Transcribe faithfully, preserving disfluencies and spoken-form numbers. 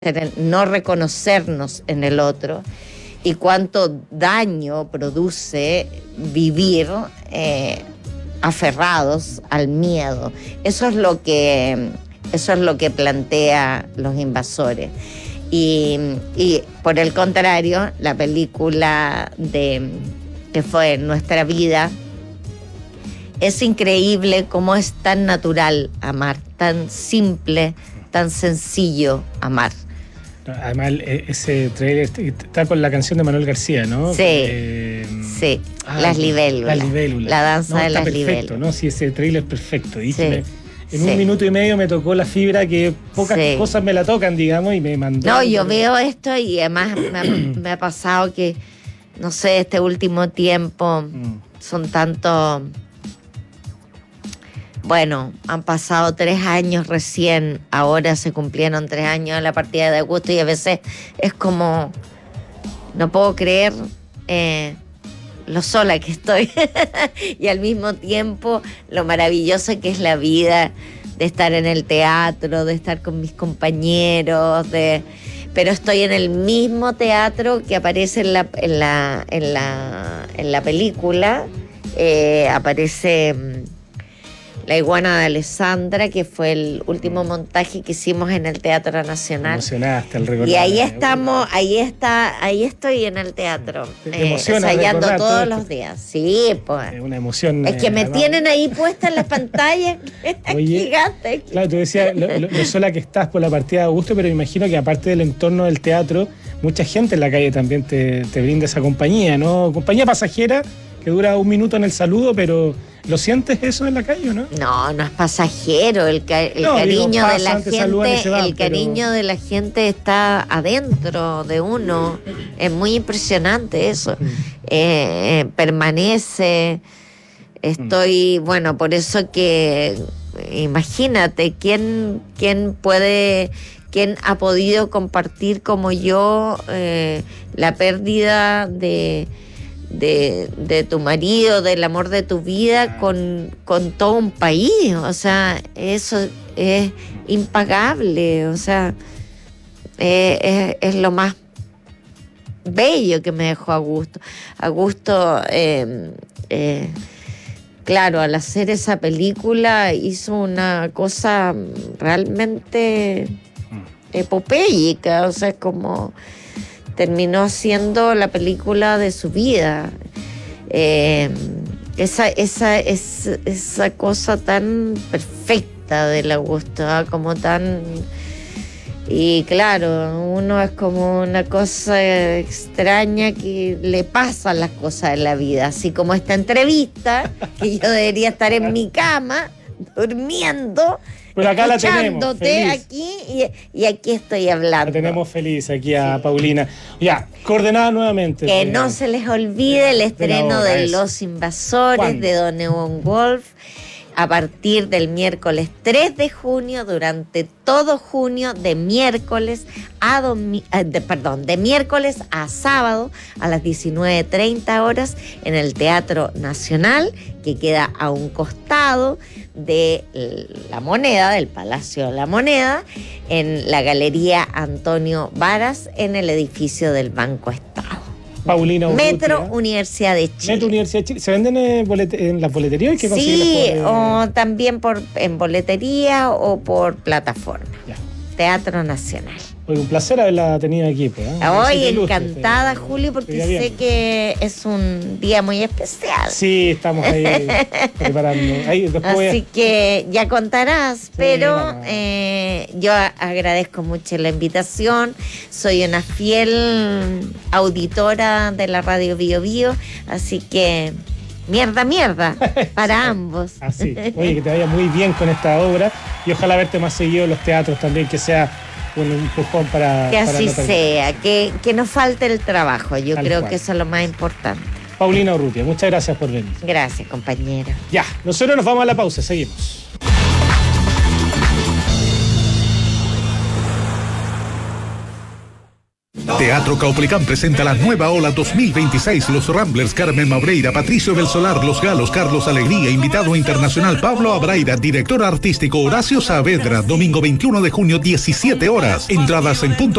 no reconocernos en el otro y cuánto daño produce vivir eh, aferrados al miedo. Eso es lo que, eso es lo que plantea Los Invasores. Y, y por el contrario, la película de, que fue Nuestra Vida, es increíble cómo es tan natural amar, tan simple, tan sencillo amar. Además, ese trailer está con la canción de Manuel García, ¿no? Sí, eh, sí. Ah, las libélulas. Las libélulas. La danza no, de las perfecto, libélulas. ¿no? Sí, ese trailer es perfecto. Y sí, me, en sí. un minuto y medio me tocó la fibra que pocas sí. cosas me la tocan, digamos, y me mandó. No, yo veo esto y además me ha, me ha pasado que, no sé, este último tiempo mm. son tantos... Bueno, han pasado tres años recién, ahora se cumplieron tres años de la partida de Augusto y a veces es como, no puedo creer eh, lo sola que estoy y al mismo tiempo lo maravillosa que es la vida de estar en el teatro, de estar con mis compañeros, de... pero estoy en el mismo teatro que aparece en la, en la, en la, en la película, eh, aparece... La iguana de Alessandra, que fue el último montaje que hicimos en el Teatro Nacional. Emocionaste al recordar. Y ahí estamos, ahí está, ahí estoy en el teatro, te, te eh, ensayando todos todo los días. Sí, pues. Es una emoción. Es que me además... tienen ahí puesta en las pantallas. Gigante. Claro, tú decías lo, lo, lo sola que estás por la partida de Augusto, pero me imagino que aparte del entorno del teatro, mucha gente en la calle también te, te brinda esa compañía, ¿no? Compañía pasajera que dura un minuto en el saludo, pero ¿lo sientes eso en la calle, no? No, no es pasajero. El, ca el no, cariño digo, pasan, de la gente, van, el cariño pero... de la gente está adentro de uno. Es muy impresionante eso. Mm. Eh, permanece. Estoy, mm. bueno, por eso que imagínate quién, quién puede, quién ha podido compartir como yo eh, la pérdida de De, de tu marido, del amor de tu vida con, con todo un país. O sea, eso es impagable. O sea, eh, es, es lo más bello que me dejó Augusto. Augusto, eh, eh, claro, al hacer esa película hizo una cosa realmente epopéyica. O sea, es como... terminó siendo la película de su vida. Eh, esa, esa, es, esa cosa tan perfecta del Augusto, ¿eh? Como tan... Y claro, uno es como una cosa extraña que le pasan las cosas en la vida, así como esta entrevista, que yo debería estar en mi cama, durmiendo... Pero acá la tenemos feliz. Aquí y, y aquí estoy hablando. La tenemos feliz aquí a sí. Paulina. Ya, coordenada nuevamente. Que no se les olvide el estreno de, de Los Invasores, ¿cuándo? De Don Ewan Wolf, a partir del miércoles tres de junio, durante todo junio, de miércoles a domi- de, perdón, de miércoles a sábado a las diecinueve treinta horas en el Teatro Nacional, que queda a un costado de la Moneda, del Palacio de la Moneda, en la Galería Antonio Varas, en el edificio del Banco Estado. Paulina Urrutia. Metro Universidad de Chile. Metro Universidad de Chile. ¿Se venden en, bolete, en las boleterías? ¿Qué sí, por, o también por, en boletería o por plataforma. Ya. Teatro Nacional. Oye, un placer haberla tenido aquí. Pues, ¿eh? Hoy encantada, este, Julio, porque sé bien. Que es un día muy especial. Sí, estamos ahí preparando. Ahí, después Así a... que ya contarás, sí, pero no, no. Eh, yo agradezco mucho la invitación. Soy una fiel auditora de la radio Bio Bio, así que mierda, mierda, para ambos. Así. Oye, que te vaya muy bien con esta obra y ojalá verte más seguido en los teatros también, que sea un empujón para... Que para así no sea, que, que no falte el trabajo. Yo Tal creo cual. Que eso es lo más importante. Paulina Urrutia, muchas gracias por venir. Gracias, compañera. Ya, nosotros nos vamos a la pausa, seguimos. Teatro Caupolicán presenta la nueva ola dos mil veintiséis. Los Ramblers, Carmen Mabreira, Patricio del Solar, Los Galos, Carlos Alegría, invitado internacional Pablo Abraira, director artístico Horacio Saavedra, domingo veintiuno de junio, diecisiete horas. Entradas en punto